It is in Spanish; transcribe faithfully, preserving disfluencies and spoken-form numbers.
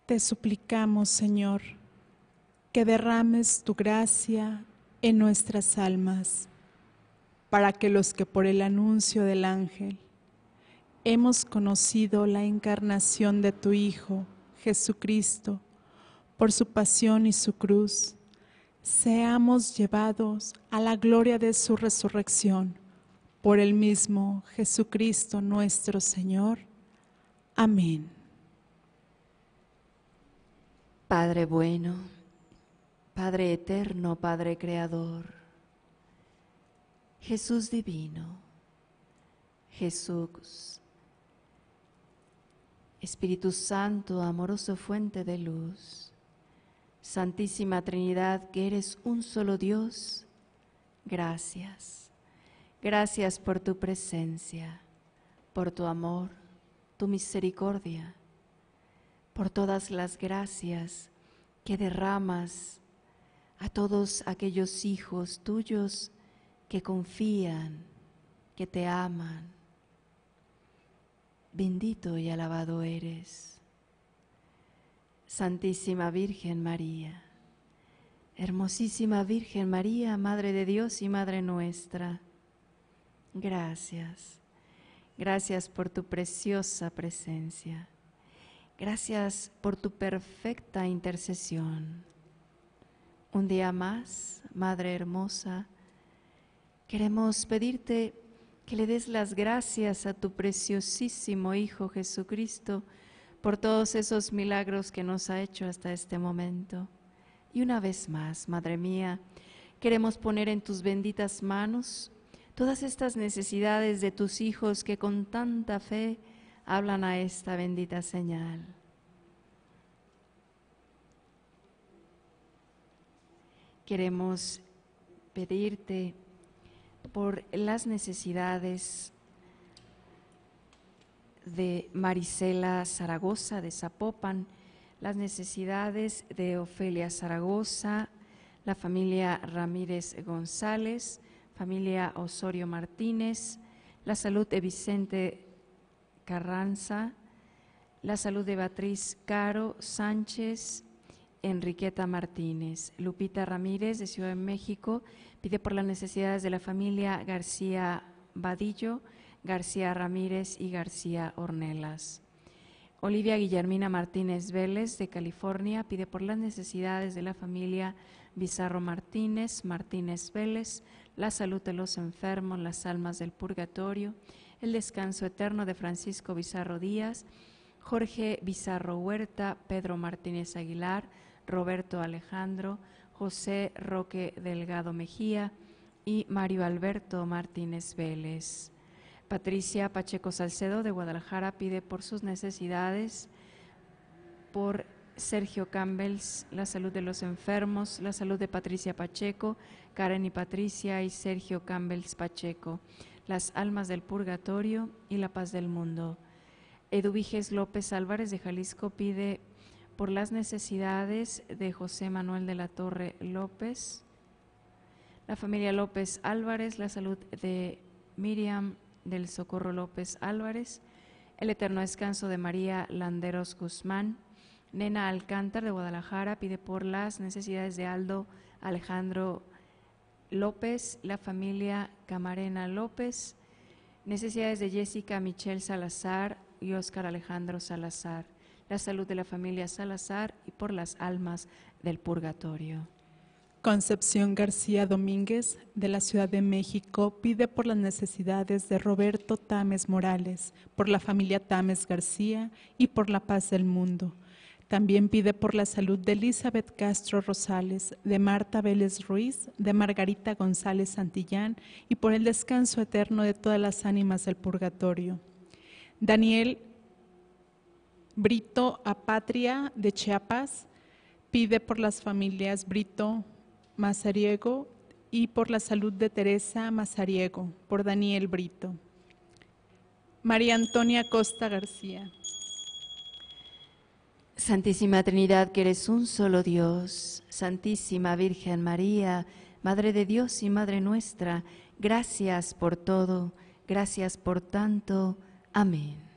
Te suplicamos, Señor, que derrames tu gracia en nuestras almas, para que los que por el anuncio del ángel hemos conocido la encarnación de tu Hijo, Jesucristo, por su pasión y su cruz, seamos llevados a la gloria de su resurrección, por el mismo Jesucristo nuestro Señor. Amén. Padre bueno, Padre eterno, Padre creador, Jesús divino, Jesús, Espíritu Santo, amoroso fuente de luz, Santísima Trinidad, que eres un solo Dios, gracias. Gracias por tu presencia, por tu amor, tu misericordia, por todas las gracias que derramas a todos aquellos hijos tuyos que confían, que te aman. Bendito y alabado eres, Santísima Virgen María, hermosísima Virgen María, Madre de Dios y Madre nuestra. Gracias, gracias por tu preciosa presencia. Gracias por tu perfecta intercesión. Un día más, Madre hermosa, queremos pedirte que le des las gracias a tu preciosísimo Hijo Jesucristo por todos esos milagros que nos ha hecho hasta este momento. Y una vez más, Madre mía, queremos poner en tus benditas manos todas estas necesidades de tus hijos que con tanta fe hablan a esta bendita señal. Queremos pedirte por las necesidades de Marisela Zaragoza de Zapopan, las necesidades de Ofelia Zaragoza, la familia Ramírez González, familia Osorio Martínez, la salud de Vicente Carranza, la salud de Beatriz Caro Sánchez, Enriqueta Martínez. Lupita Ramírez de Ciudad de México pide por las necesidades de la familia García Vadillo, García Ramírez y García Ornelas. Olivia Guillermina Martínez Vélez de California pide por las necesidades de la familia Bizarro Martínez, Martínez Vélez, la salud de los enfermos, las almas del purgatorio, el descanso eterno de Francisco Bizarro Díaz, Jorge Bizarro Huerta, Pedro Martínez Aguilar, Roberto Alejandro, José Roque Delgado Mejía y Mario Alberto Martínez Vélez. Patricia Pacheco Salcedo de Guadalajara pide por sus necesidades, por Sergio Campbells, la salud de los enfermos, la salud de Patricia Pacheco, Karen y Patricia y Sergio Campbells Pacheco, las almas del purgatorio y la paz del mundo. Eduviges López Álvarez de Jalisco pide por las necesidades de José Manuel de la Torre López, la familia López Álvarez, la salud de Miriam del Socorro López Álvarez, el eterno descanso de María Landeros Guzmán. Nena Alcántar de Guadalajara pide por las necesidades de Aldo Alejandro López, la familia Camarena López, necesidades de Jessica Michelle Salazar y Óscar Alejandro Salazar, la salud de la familia Salazar y por las almas del purgatorio. Concepción García Domínguez, de la Ciudad de México, pide por las necesidades de Roberto Tames Morales, por la familia Tames García y por la paz del mundo. También pide por la salud de Elizabeth Castro Rosales, de Marta Vélez Ruiz, de Margarita González Santillán y por el descanso eterno de todas las ánimas del purgatorio. Daniel Brito Apatria, de Chiapas, pide por las familias Brito Mazariego y por la salud de Teresa Mazariego, por Daniel Brito. María Antonia Costa García. Santísima Trinidad, que eres un solo Dios, Santísima Virgen María, Madre de Dios y Madre nuestra, gracias por todo, gracias por tanto. Amén.